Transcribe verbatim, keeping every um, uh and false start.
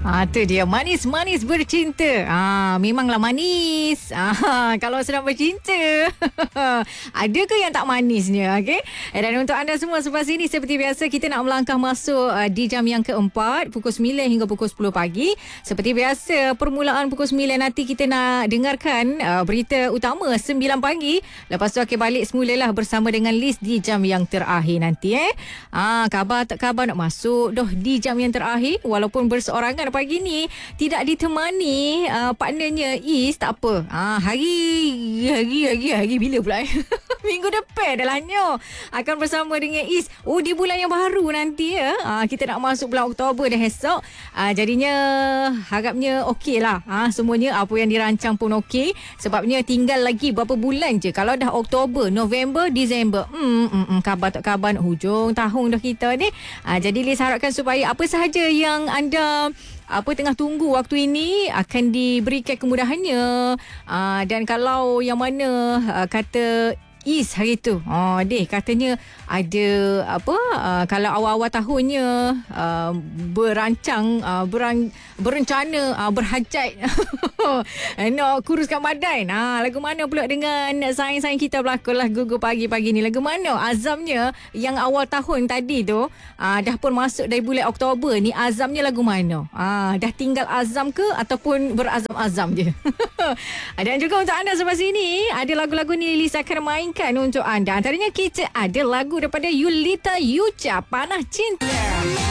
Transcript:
Ah, tu dia, manis-manis bercinta. Ah, memanglah manis. Ah, kalau sedang bercinta. Ada ke yang tak manisnya, okey? Dan untuk anda semua selepas ini seperti biasa kita nak melangkah masuk uh, di jam yang keempat pukul sembilan hingga pukul sepuluh pagi. Seperti biasa permulaan pukul sembilan nanti kita nak dengarkan uh, berita utama sembilan pagi. Lepas tu akan balik semulalah bersama dengan Liz di jam yang terakhir nanti eh. Ah, khabar tak khabar nak masuk doh di jam yang terakhir walaupun berseorangan pagi ni tidak ditemani uh, partnernya Is, tak apa. Ah, hari hari hari hari bila pula eh? Minggu depan dah lah nyo akan bersama dengan Is. Oh, di bulan yang baru nanti ya. Ah, kita nak masuk bulan Oktober dah esok. Ah, jadinya harapnya okey lah. Ah, semuanya apa yang dirancang pun okey. Sebabnya tinggal lagi berapa bulan je. Kalau dah Oktober, November, Disember. Hmm, hmm, hmm khabar tak khabar nak hujung tahun dah kita ni. Ah, jadi Liz harapkan supaya apa sahaja yang anda apa tengah tunggu waktu ini akan diberikan kemudahannya. Uh, dan kalau yang mana uh, kata Is hari tu, oh deh katanya ada apa uh, kalau awal-awal tahunnya uh, berancang uh, berang, berencana uh, berhajat nak kuruskan badan. Ha, lagu mana pula dengan sayang-sayang kita berlakon lah Gugur Pagi-pagi ni? Lagu mana azamnya yang awal tahun tadi tu uh, dah pun masuk dari bulan Oktober ni, azamnya lagu mana? Uh, dah tinggal azam ke ataupun berazam-azam je? Dan juga untuk anda sebelah sini ada lagu-lagu ni Liz akan main kan untuk anda. Antaranya kita ada lagu daripada Yulita Yucha, Panah Cinta.